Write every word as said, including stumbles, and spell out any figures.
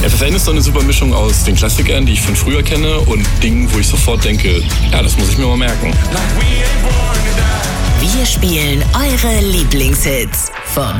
F F N ist so eine super Mischung aus den Klassikern, die ich von früher kenne, und Dingen, wo ich sofort denke, ja, das muss ich mir mal merken. Wir spielen eure Lieblingshits vom